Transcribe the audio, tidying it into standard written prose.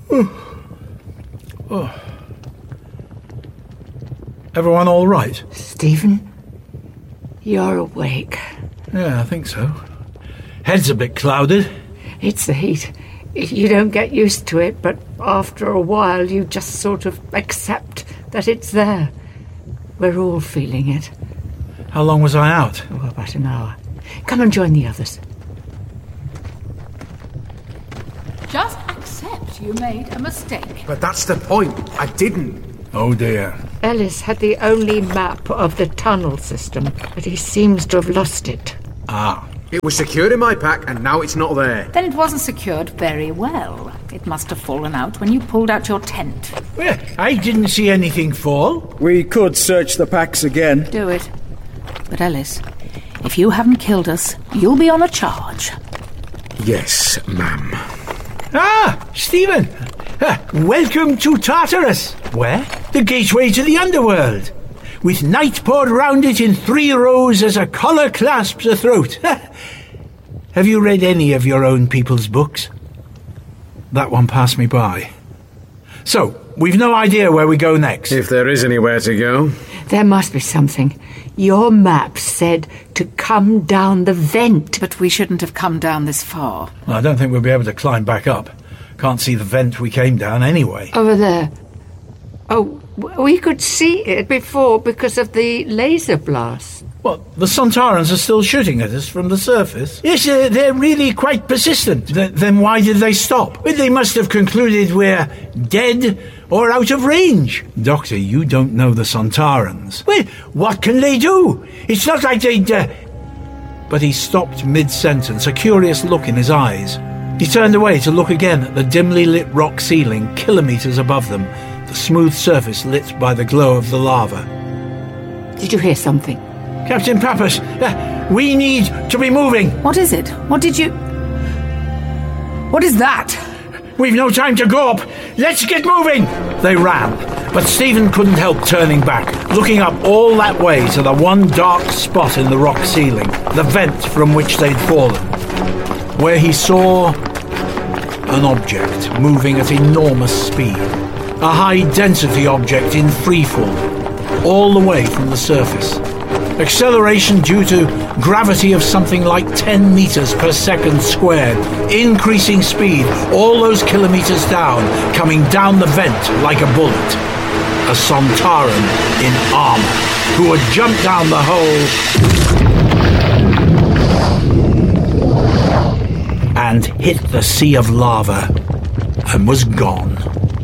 Oh. Everyone all right? Stephen, you're awake. Yeah, I think so. Head's a bit clouded. It's the heat. You don't get used to it, but after a while you just sort of accept that it's there. We're all feeling it. How long was I out? Oh, about an hour. Come and join the others. Just accept you made a mistake. But that's the point. I didn't. Oh dear. Ellis had the only map of the tunnel system, but he seems to have lost it. Ah. It was secured in my pack, and now it's not there. Then it wasn't secured very well. It must have fallen out when you pulled out your tent. Well, I didn't see anything fall. We could search the packs again. Do it. But Ellis, if you haven't killed us, you'll be on a charge. Yes, ma'am. Ah, Stephen. Welcome to Tartarus. Where? The gateway to the underworld. With night poured round it in 3 rows as a collar clasps a throat. Have you read any of your own people's books? That one passed me by. So, we've no idea where we go next. If there is anywhere to go. There must be something. Your map said to come down the vent. But we shouldn't have come down this far. Well, I don't think we'll be able to climb back up. Can't see the vent we came down anyway. Over there. Oh, we could see it before because of the laser blast. What, the Sontarans are still shooting at us from the surface? Yes, they're really quite persistent. Then why did they stop? Well, they must have concluded we're dead or out of range. Doctor, you don't know the Sontarans. Well, what can they do? It's not like they'd... But he stopped mid-sentence, a curious look in his eyes. He turned away to look again at the dimly lit rock ceiling, kilometres above them, the smooth surface lit by the glow of the lava. Did you hear something? Captain Pappas, we need to be moving. What is it? What is that? We've no time to go up. Let's get moving. They ran, but Stephen couldn't help turning back, looking up all that way to the one dark spot in the rock ceiling, the vent from which they'd fallen, where he saw an object moving at enormous speed, a high-density object in freefall, all the way from the surface. Acceleration due to gravity of something like 10 meters per second squared, increasing speed, all those kilometers down, coming down the vent like a bullet. A Sontaran in armor, who had jumped down the hole and hit the sea of lava and was gone.